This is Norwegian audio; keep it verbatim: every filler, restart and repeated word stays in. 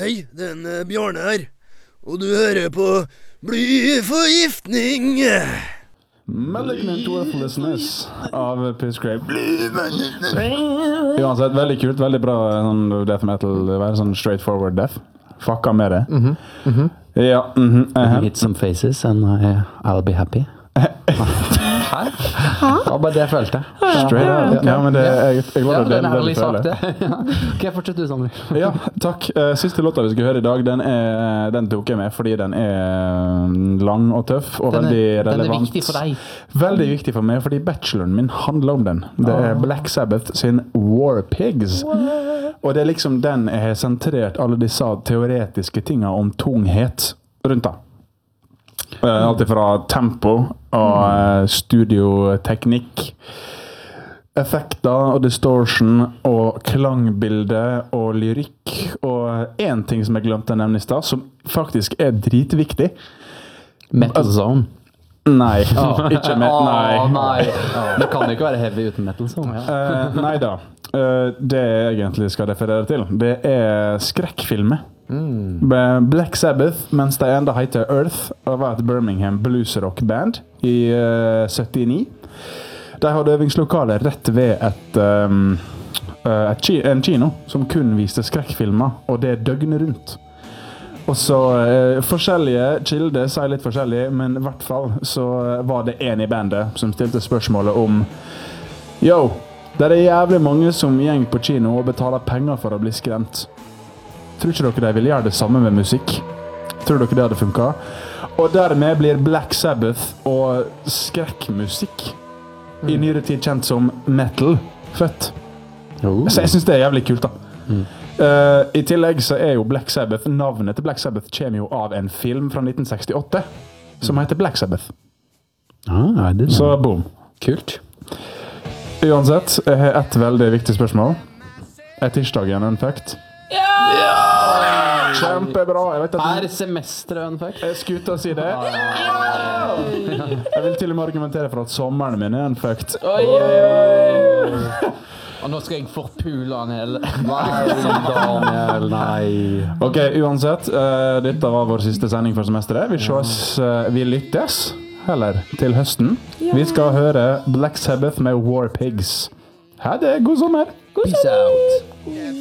Hei, det er en uh, Bjarne her, og du hører på Blyforgiftning. Malignant Worthlessness av Pisscrape. Uansett, veldig kult, veldig bra sånn death metal, være sånn straightforward death. Fucka med det. Mhm, mhm. Ja, mhm. Uh-huh. Hit some faces and I, I'll be happy. Hæ? Ja, bare det jeg følte. Straight out. Ja, men det, jeg, jeg var Ja, det, det er det, ærlig det, sagt det, det. Ok, fortsett du, Sander. Ja, takk. Eh, Siste låta vi skal høre i dag, den, er, den tok jeg med fordi den er lang og tøff og Den er, veldig den er relevant. viktig for deg. Veldig viktig for meg, fordi bacheloren min handler om den. Det er Black Sabbath sin War Pigs. Og det er liksom den jeg har sentrert alle disse teoretiske tingene om tunghet rundt da. Alt fra tempo og studioteknikk, effekter og distortion og klangbilde og lyrikk. Og en ting som jeg glemte å nevne i sted, som faktisk er dritviktig. Metal Zone. Nei, ikke med, nei. Åh, nei. Det kan jo ikke være heavy uten Metal Zone. Ja. Uh, nei da. Uh, det jeg egentlig skal referere til, det er skrekkfilmer. Mm. Black Sabbath, mens de enda heter Earth, og var et Birmingham bluesrock-band i uh, syttini. De hadde øvingslokaler rett ved et, um, uh, et ki- en kino som kun viste skrekkfilmer, og det døgnet rundt. Og så uh, forskjellige kilder sier litt forskjellig, men i hvert fall så var det en i bandet som stilte spørsmålet om Yo, det er jævlig mange som gjeng på kino og betaler penger for å bli skremt. Tror ikke dere de vil gjøre det samme med musikk? Tror dere det hadde funket? Og dermed blir Black Sabbath og skrekkmusikk mm. i nyere tid kjent som metal født. Oh. Så jeg synes det er jævlig kult da. Mm. Uh, I tillegg så er jo Black Sabbath, navnet til Black Sabbath kommer jo av en film fra nitten sekstiåtte som heter Black Sabbath. Ah, det så boom. Kult. Uansett, jeg har et veldig viktig spørsmål. Er tirsdagen en fact? Ja! Ja! Kjempebra. Jeg vet at er semesteret en fact? Jeg skulle ut og si det. Ja! Jeg vil til og med argumentere for at sommeren min er en fact. Oi, oi, oi. Og nå skal jeg forpule han hele. Nei, Daniel, nei. Ok, uansett. Uh, dette var vår siste sending for semesteret. Vi ses, uh, vi lyttes heller til høsten. Ja. Vi skal høre Black Sabbath med War Pigs. Ha det, god sommer. Peace out.